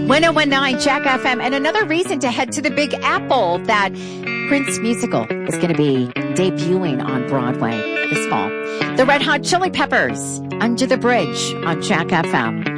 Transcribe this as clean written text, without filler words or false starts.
1019 Jack FM, and another reason to head to the Big Apple. That Prince musical is going to be debuting on Broadway this fall. The Red Hot Chili Peppers, Under the Bridge on Jack FM.